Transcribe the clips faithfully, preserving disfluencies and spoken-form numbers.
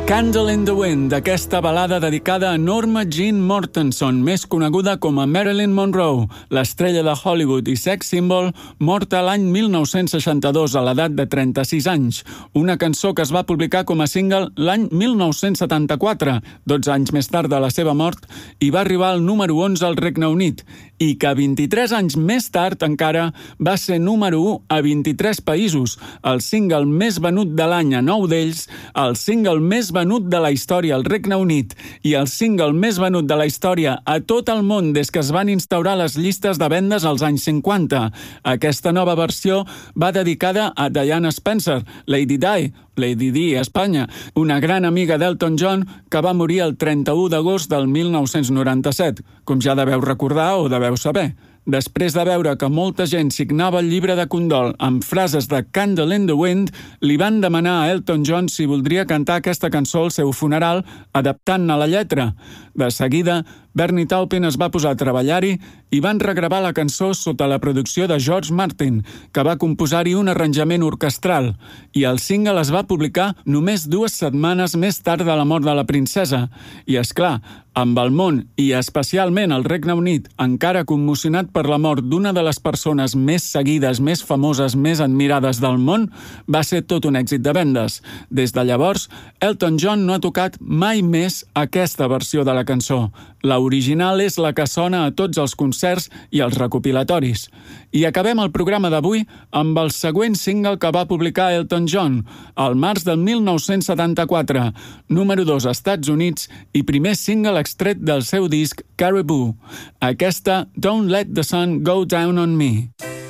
Candle in the Wind, aquesta balada dedicada a Norma Jean Mortenson, més coneguda com a Marilyn Monroe, l'estrella de Hollywood i sex symbol, morta l'any mil nou-cents seixanta-dos a l'edat de trenta-sis anys. Una cançó que es va publicar com a single l'any mil nou-cents setanta-quatre, dotze anys més tard de la seva mort, i va arribar al número onze al Regne Unit, i que vint-i-tres anys més tard encara va ser número u a vint-i-tres països, el single més venut de l'any a nou d'ells, el single més venut de la història al Regne Unit i el single més venut de la història a tot el món des que es van instaurar les llistes de vendes als anys cinquanta. Aquesta nova versió va dedicada a Diana Spencer, Lady Di, Lady Di a Espanya, una gran amiga d'Elton John que va morir el trenta-u d'agost del mil nou-cents noranta-set, com ja deveu recordar o deveu saber. Després de veure que molta gent signava el llibre de condol amb frases de Candle in the Wind, li van demanar a Elton John si voldria cantar aquesta cançó al seu funeral, adaptant-ne la lletra. De seguida, Bernie Taupin es va posar a treballar-hi i van regravar la cançó sota la producció de George Martin, que va composar-hi un arranjament orquestral, i el single es va publicar només dues setmanes més tard de la mort de la princesa. I, és clar, amb el món, i especialment el Regne Unit, encara commocionat per la mort d'una de les persones més seguides, més famoses, més admirades del món, va ser tot un èxit de vendes. Des de llavors, Elton John no ha tocat mai més aquesta versió de la cançó. La original és la que sona a tots els concerts i els recopilatoris. I acabem el programa d'avui amb el següent single que va publicar Elton John, al març del mil nou-cents setanta-quatre, número dos als Estats Units i primer single extret del seu disc Caribou. Aquesta Don't Let the Sun Go Down on Me.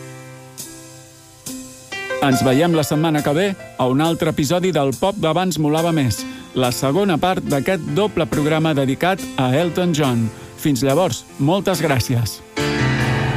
Ens veiem la setmana que ve a un altre episodi del Pop d'Abans Molava Més, la segona part d'aquest doble programa dedicat a Elton John. Fins llavors, moltes gràcies.